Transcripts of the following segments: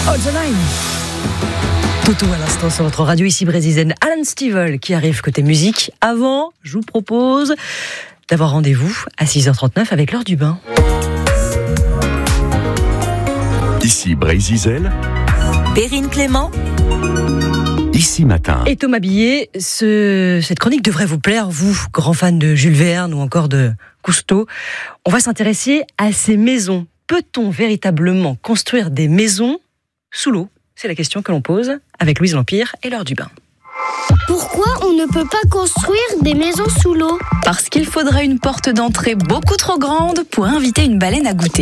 Oh, the line. Toto à l'instant sur votre radio, ici Brésilienne. Alan Stivell qui arrive côté musique. Avant, je vous propose d'avoir rendez-vous à 6h39 avec l'heure du bain. Ici Brésilienne. Perrine Clément. Ici Matin. Et Thomas Billet, cette chronique devrait vous plaire, vous, grand fan de Jules Verne ou encore de Cousteau. On va s'intéresser à ces maisons. Peut-on véritablement construire des maisons sous l'eau ? C'est la question que l'on pose avec Louise L'Empire et l'heure du bain. Pourquoi on ne peut pas construire des maisons sous l'eau ? Parce qu'il faudrait une porte d'entrée beaucoup trop grande pour inviter une baleine à goûter.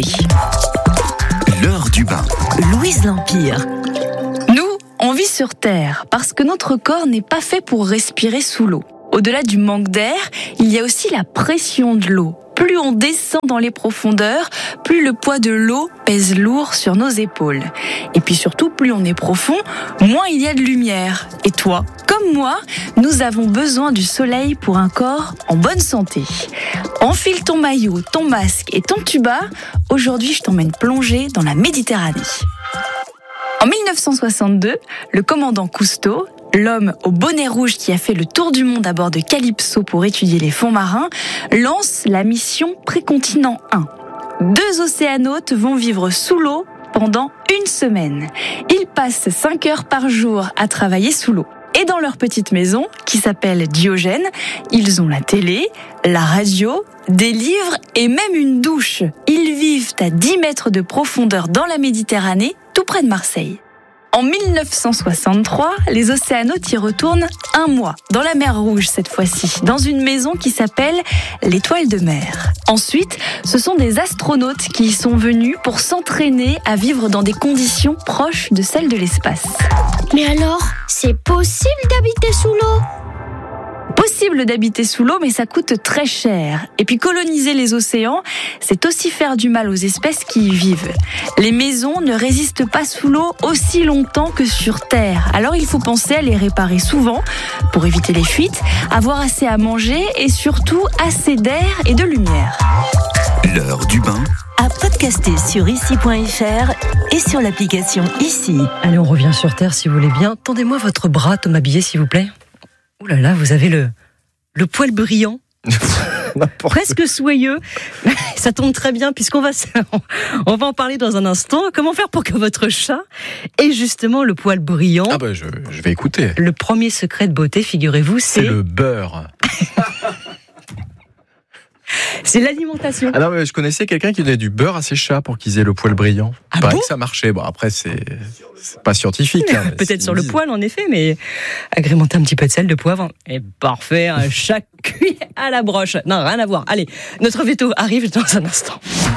L'heure du bain. Louise L'Empire. Nous, on vit sur Terre parce que notre corps n'est pas fait pour respirer sous l'eau. Au-delà du manque d'air, il y a aussi la pression de l'eau. Plus on descend dans les profondeurs, plus le poids de l'eau pèse lourd sur nos épaules. Et puis surtout, plus on est profond, moins il y a de lumière. Et toi, comme moi, nous avons besoin du soleil pour un corps en bonne santé. Enfile ton maillot, ton masque et ton tuba. Aujourd'hui, je t'emmène plonger dans la Méditerranée. En 1962, le commandant Cousteau, l'homme au bonnet rouge qui a fait le tour du monde à bord de Calypso pour étudier les fonds marins, lance la mission Précontinent 1. 2 océanautes vont vivre sous l'eau pendant une semaine. Ils passent 5 heures par jour à travailler sous l'eau. Et dans leur petite maison, qui s'appelle Diogène, ils ont la télé, la radio, des livres et même une douche. Ils vivent à 10 mètres de profondeur dans la Méditerranée, tout près de Marseille. En 1963, les océanautes y retournent 1 mois, dans la mer Rouge cette fois-ci, dans une maison qui s'appelle l'Étoile de mer. Ensuite, ce sont des astronautes qui y sont venus pour s'entraîner à vivre dans des conditions proches de celles de l'espace. Mais alors, c'est possible d'habiter sous l'eau ? Possible d'habiter sous l'eau, mais ça coûte très cher. Et puis coloniser les océans, c'est aussi faire du mal aux espèces qui y vivent. Les maisons ne résistent pas sous l'eau aussi longtemps que sur Terre. Alors il faut penser à les réparer souvent pour éviter les fuites, avoir assez à manger et surtout assez d'air et de lumière. L'heure du bain. À podcaster sur ici.fr et sur l'application Ici. Allez, on revient sur Terre si vous voulez bien. Tendez-moi votre bras, Thomas Billet, s'il vous plaît. Ouh là là, vous avez le poil brillant, presque soyeux. Ça tombe très bien puisqu'on va en parler dans un instant. Comment faire pour que votre chat ait justement le poil brillant ? Ah bah je vais écouter. Le premier secret de beauté, figurez-vous, c'est le beurre. C'est l'alimentation. Ah non, mais je connaissais quelqu'un qui donnait du beurre à ses chats pour qu'ils aient le poil brillant. Ah Il paraît bon que ça marchait. Bon, après, c'est pas scientifique. Hein, peut-être sur le poil, en effet, mais agrémenter un petit peu de sel, de poivre. Et parfait, un chat cuit à la broche. Non, rien à voir. Allez, notre veto arrive dans un instant.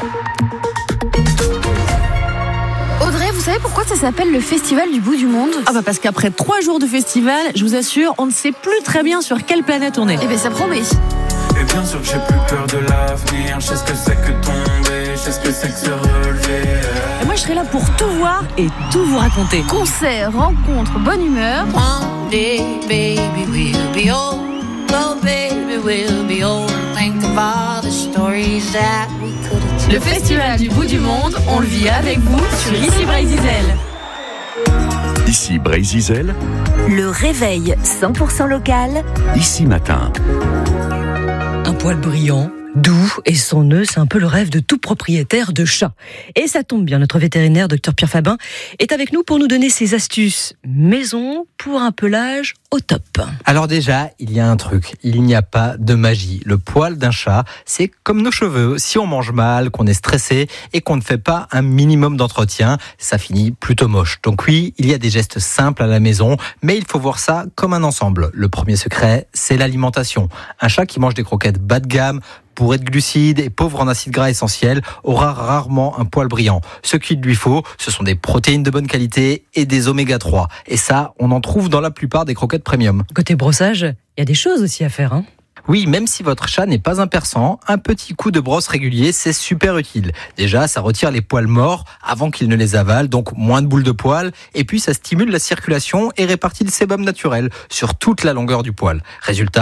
Audrey, vous savez pourquoi ça s'appelle le Festival du bout du monde ? Ah bah parce qu'après 3 jours de festival, je vous assure, on ne sait plus très bien sur quelle planète on est. Eh bien, ça promet. Et bien sûr que j'ai plus peur de l'avenir. Je sais ce que c'est que tomber, je sais ce que c'est que se relever. Et moi je serai là pour tout voir et tout vous raconter. Concerts, rencontres, bonne humeur. One day, baby, we'll be old. Oh, baby, we'll be old. Think of all the stories that we could have told. Le Festival du bout du monde, on le vit avec vous sur Ici Brésilienne. Ici Brésilienne. Le réveil 100% local. Ici Matin. Un poil brillant, doux et son nœud, c'est un peu le rêve de tout propriétaire de chat. Et ça tombe bien, notre vétérinaire, Dr Pierre Fabin, est avec nous pour nous donner ses astuces maison pour un pelage au top. Alors déjà, il y a un truc, il n'y a pas de magie. Le poil d'un chat, c'est comme nos cheveux. Si on mange mal, qu'on est stressé et qu'on ne fait pas un minimum d'entretien, ça finit plutôt moche. Donc oui, il y a des gestes simples à la maison, mais il faut voir ça comme un ensemble. Le premier secret, c'est l'alimentation. Un chat qui mange des croquettes bas de gamme, bourré de glucides et pauvre en acides gras essentiels, aura rarement un poil brillant. Ce qu'il lui faut, ce sont des protéines de bonne qualité et des oméga 3. Et ça, on en trouve dans la plupart des croquettes premium. Côté brossage, il y a des choses aussi à faire, hein. Oui, même si votre chat n'est pas un persan, un petit coup de brosse régulier, c'est super utile. Déjà, ça retire les poils morts avant qu'il ne les avale, donc moins de boules de poils. Et puis, ça stimule la circulation et répartit le sébum naturel sur toute la longueur du poil. Résultat,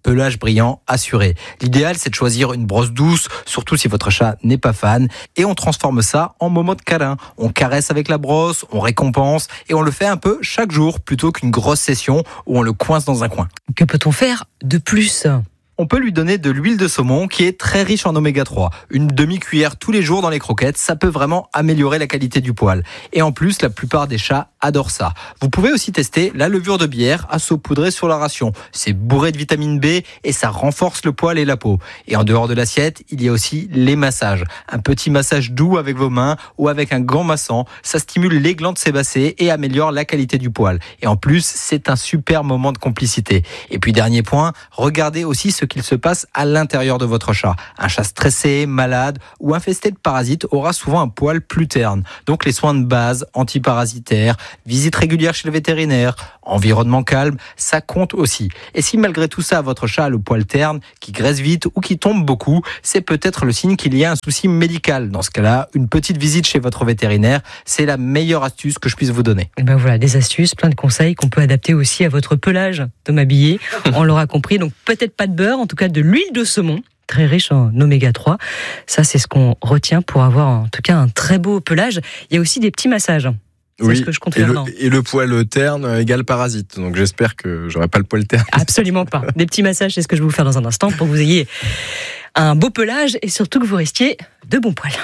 pelage brillant assuré. L'idéal, c'est de choisir une brosse douce, surtout si votre chat n'est pas fan, et on transforme ça en moment de câlin. On caresse avec la brosse, on récompense, et on le fait un peu chaque jour, plutôt qu'une grosse session où on le coince dans un coin. Que peut-on faire de plus ? On peut lui donner de l'huile de saumon qui est très riche en oméga 3. Une demi-cuillère tous les jours dans les croquettes, ça peut vraiment améliorer la qualité du poil. Et en plus, la plupart des chats adorent ça. Vous pouvez aussi tester la levure de bière à saupoudrer sur la ration. C'est bourré de vitamine B et ça renforce le poil et la peau. Et en dehors de l'assiette, il y a aussi les massages. Un petit massage doux avec vos mains ou avec un gant massant, ça stimule les glandes sébacées et améliore la qualité du poil. Et en plus, c'est un super moment de complicité. Et puis dernier point, regardez aussi ce qu'il se passe à l'intérieur de votre chat. Un chat stressé, malade ou infesté de parasites aura souvent un poil plus terne. Donc les soins de base, antiparasitaires, visite régulière chez le vétérinaire, environnement calme, ça compte aussi. Et si malgré tout ça, votre chat a le poil terne, qui graisse vite ou qui tombe beaucoup, c'est peut-être le signe qu'il y a un souci médical. Dans ce cas-là, une petite visite chez votre vétérinaire, c'est la meilleure astuce que je puisse vous donner. Et ben voilà, des astuces, plein de conseils qu'on peut adapter aussi à votre pelage, Thomas Billet. On l'aura compris, donc peut-être pas de beurre, en tout cas de l'huile de saumon, très riche en oméga 3. Ça, c'est ce qu'on retient pour avoir en tout cas un très beau pelage. Il y a aussi des petits massages. C'est ce que je compte faire. Et le poil terne égale parasite. Donc j'espère que j'aurai pas le poil terne. Absolument pas. Des petits massages, c'est ce que je vais vous faire dans un instant pour que vous ayez un beau pelage et surtout que vous restiez de bons poils.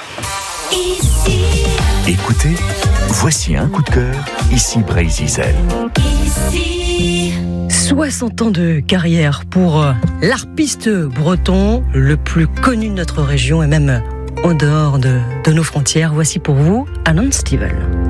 Écoutez, voici un coup de cœur, ici Brézizel. 60 ans de carrière pour l'harpiste breton, le plus connu de notre région et même en dehors de nos frontières. Voici pour vous Alan Stivell.